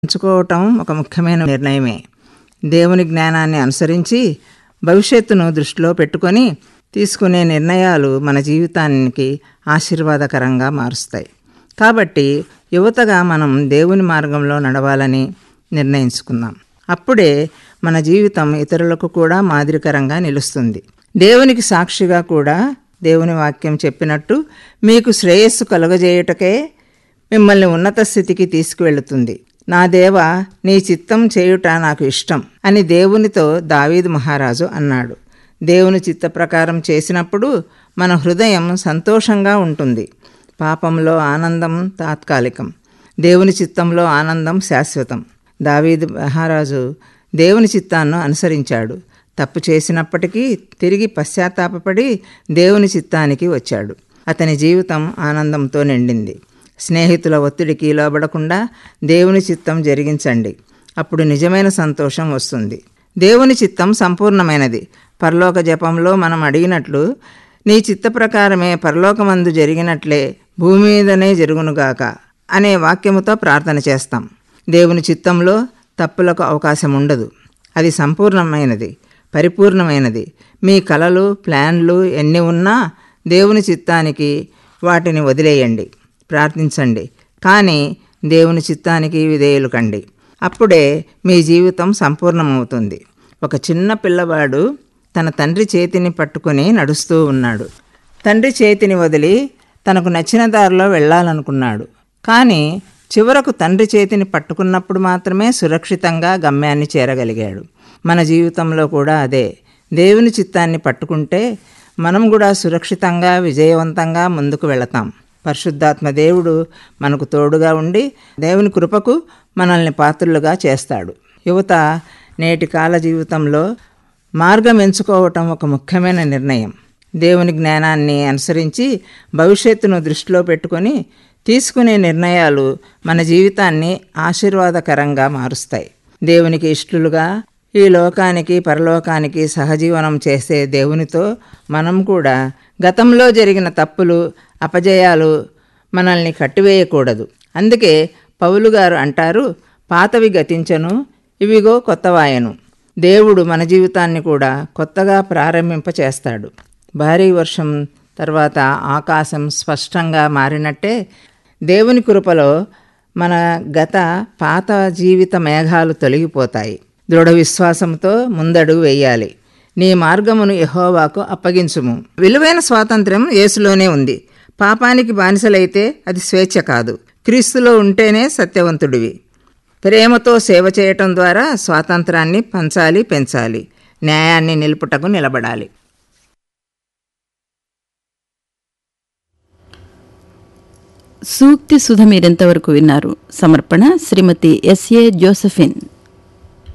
ఎంచుకోవటం ఒక ముఖ్యమైన నిర్ణయమే. దేవుని జ్ఞానాన్ని అనుసరించి భవిష్యత్తును దృష్టిలో పెట్టుకొని తీసుకునే నిర్ణయాలు మన జీవితానికి ఆశీర్వాదకరంగా మారుస్తాయి. కాబట్టి యువతగా మనం దేవుని మార్గంలో నడవాలని నిర్ణయించుకుందాం. అప్పుడే మన జీవితం ఇతరులకు కూడా మాదిరికరంగా నిలుస్తుంది. దేవునికి సాక్షిగా కూడా దేవుని వాక్యం చెప్పినట్టు మీకు శ్రేయస్సు కలుగజేయుటకే మిమ్మల్ని ఉన్నత స్థితికి తీసుకువెళుతుంది. నా దేవా, నీ చిత్తం చేయుట నాకు ఇష్టం అని దేవునితో దావీదు మహారాజు అన్నాడు. దేవుని చిత్త ప్రకారం చేసినప్పుడు మన హృదయం సంతోషంగా ఉంటుంది. పాపంలో ఆనందం తాత్కాలికం, దేవుని చిత్తంలో ఆనందం శాశ్వతం. దావీదు మహారాజు దేవుని చిత్తాన్ని అనుసరించాడు. తప్పు చేసినప్పటికీ తిరిగి పశ్చాత్తాపపడి దేవుని చిత్తానికి వచ్చాడు. అతని జీవితం ఆనందంతో నిండింది. స్నేహితుల ఒత్తిడికి లోబడకుండా దేవుని చిత్తం జరిగించండి. అప్పుడు నిజమైన సంతోషం వస్తుంది. దేవుని చిత్తం సంపూర్ణమైనది. పరలోక జపంలో మనం అడిగినట్లు, నీ చిత్త ప్రకారమే పరలోకమందు జరిగినట్లే భూమి మీదనే జరుగునుగాక అనే వాక్యముతో ప్రార్థన చేస్తాం. దేవుని చిత్తంలో తప్పులకు అవకాశం ఉండదు. అది సంపూర్ణమైనది, పరిపూర్ణమైనది. మీ కలలు, ప్లాన్లు ఎన్ని ఉన్నా దేవుని చిత్తానికి వాటిని వదిలేయండి. ప్రార్థించండి, కానీ దేవుని చిత్తానికి విధేయులు కండి. అప్పుడే మీ జీవితం సంపూర్ణమవుతుంది. ఒక చిన్న పిల్లవాడు తన తండ్రి చేతిని పట్టుకొని నడుస్తూ ఉన్నాడు. తండ్రి చేతిని వదిలి తనకు నచ్చిన దారిలో వెళ్ళాలనుకున్నాడు. కానీ చివరకు తండ్రి చేతిని పట్టుకున్నప్పుడు మాత్రమే సురక్షితంగా గమ్యాన్ని చేరగలిగాడు. మన జీవితంలో కూడా అదే. దేవుని చిత్తాన్ని పట్టుకుంటే మనం కూడా సురక్షితంగా, విజయవంతంగా ముందుకు వెళతాం. పరిశుద్ధాత్మ దేవుడు మనకు తోడుగా ఉండి దేవుని కృపకు మనల్ని పాత్రులుగా చేస్తాడు. యువత నేటి కాల జీవితంలో మార్గం ఎంచుకోవటం ఒక ముఖ్యమైన నిర్ణయం. దేవుని జ్ఞానాన్ని అనుసరించి భవిష్యత్తును దృష్టిలో పెట్టుకొని తీసుకునే నిర్ణయాలు మన జీవితాన్ని ఆశీర్వాదకరంగా మారుస్తాయి. దేవునికి ఇష్టలుగా ఈ లోకానికి పరలోకానికి సహజీవనం చేసే దేవునితో మనం కూడా గతంలో జరిగిన తప్పులు, అపజయాలు మనల్ని కట్టివేయకూడదు. అందుకే పౌలు గారు అంటారు, పాతవి గతించను, ఇవిగో కొత్తవాయను. దేవుడు మన జీవితాన్ని కూడా కొత్తగా ప్రారంభింపచేస్తాడు. భారీ వర్షం తర్వాత ఆకాశం స్పష్టంగా మారినట్టే దేవుని కృపలో మన గత పాత జీవిత మేఘాలు తొలగిపోతాయి. దృఢ విశ్వాసంతో ముందడుగు వేయాలి. నీ మార్గమును యెహోవాకు అప్పగించుము. విలువైన స్వాతంత్ర్యం యేసులోనే ఉంది. పాపానికి బానిసలైతే అది స్వేచ్ఛ కాదు. క్రీస్తులో ఉంటేనే సత్యవంతుడివి. ప్రేమతో సేవ చేయటం ద్వారా స్వాతంత్రాన్ని పంచాలి, పెంచాలి. న్యాయాన్ని నిలుపుటకు నిలబడాలి. సూక్తి సుధ మీరెంతవరకు విన్నారు. సమర్పణ శ్రీమతి ఎస్ఏ జోసెఫిన్.